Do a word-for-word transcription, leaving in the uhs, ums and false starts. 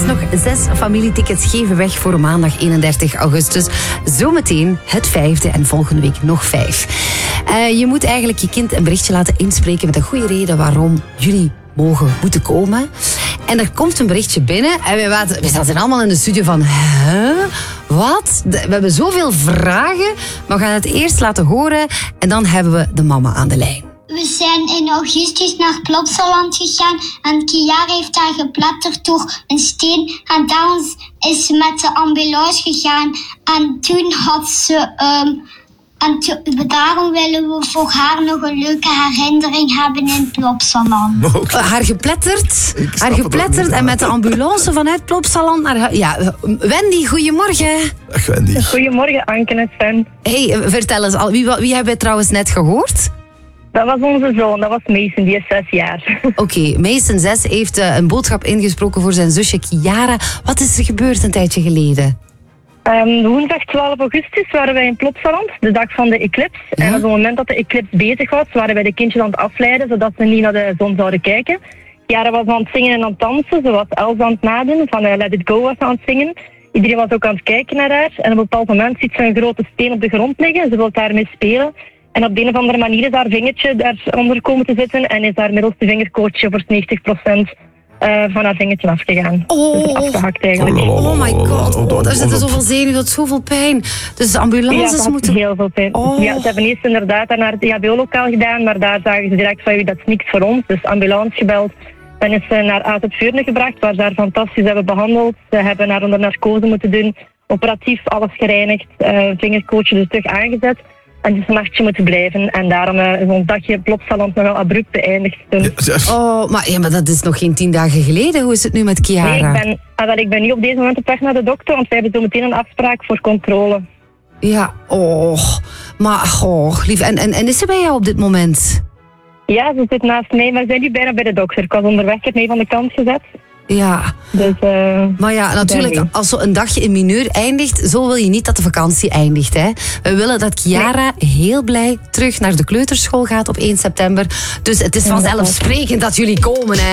nog zes familietickets geven weg voor maandag eenendertig augustus. Zometeen het vijfde en volgende week nog vijf. Uh, je moet eigenlijk je kind een berichtje laten inspreken met een goede reden waarom jullie mogen moeten komen. En er komt een berichtje binnen en we, waten, we zaten allemaal in de studio van... Huh? Wat? We hebben zoveel vragen, maar we gaan het eerst laten horen en dan hebben we de mama aan de lijn. We zijn in augustus naar Plopsaland gegaan en Kiara heeft daar gepletterd door een steen. En daarom is ze met de ambulance gegaan. En toen had ze... Um, en to, daarom willen we voor haar nog een leuke herinnering hebben in Plopsaland. Okay. Haar gepletterd, haar gepletterd en met de ambulance vanuit Plopsaland naar... Ja, Wendy, goedemorgen. Dag Wendy. Goedemorgen, Anke en Sven. Hey, vertel eens, al, wie, wie hebben we trouwens net gehoord? Dat was onze zoon, dat was Mason, die is zes jaar. Oké, okay, Mason zes heeft uh, een boodschap ingesproken voor zijn zusje Kiara. Wat is er gebeurd een tijdje geleden? Um, woensdag twaalf augustus waren wij in Plopsaland, de dag van de eclipse. Ja? En op het moment dat de eclipse bezig was, waren wij de kindjes aan het afleiden, zodat ze niet naar de zon zouden kijken. Kiara was aan het zingen en aan het dansen, ze was Els aan het nadoen, van uh, Let It Go was aan het zingen. Iedereen was ook aan het kijken naar haar. En op een bepaald moment ziet ze een grote steen op de grond liggen, ze wil daarmee spelen. En op de een of andere manier is haar vingertje daaronder komen te zitten en is haar middelste vingerkootje voor negentig procent uh, van haar vingertje afgegaan. Oh. Dus afgehakt eigenlijk. Oh my god, oh, daar zitten zoveel zenuwen, dat is zoveel pijn. Dus de ambulances ja, moeten... heel veel pijn. Oh. Ja, ze hebben eerst inderdaad naar het E H B O-lokaal gedaan, maar daar zagen ze direct van, dat is niks voor ons. Dus ambulance gebeld. Dan is ze naar Aat het Vuurne gebracht, waar ze haar fantastisch hebben behandeld. Ze hebben haar onder narcose moeten doen. Operatief alles gereinigd, uh, vingerkootje dus terug aangezet. En dus een nachtje moeten blijven. En daarom uh, is ons dagje Plopsaland nogal abrupt beëindigd. Oh, maar, ja, maar dat is nog geen tien dagen geleden. Hoe is het nu met Kiara? Nee, ik ben, ah, wel, ik ben nu op deze moment op weg naar de dokter, want wij hebben zo meteen een afspraak voor controle. Ja, oh. Maar, oh, lief. En, en, en is ze bij jou op dit moment? Ja, ze zit naast mij, maar we zijn nu bijna bij de dokter. Ik was onderweg, ik heb mij van de kant gezet. Ja, dus, uh, maar ja, natuurlijk, als zo een dagje in mineur eindigt, zo wil je niet dat de vakantie eindigt. Hè? We willen dat Kiara nee. heel blij terug naar de kleuterschool gaat op één september. Dus het is vanzelfsprekend dat jullie komen. Hè?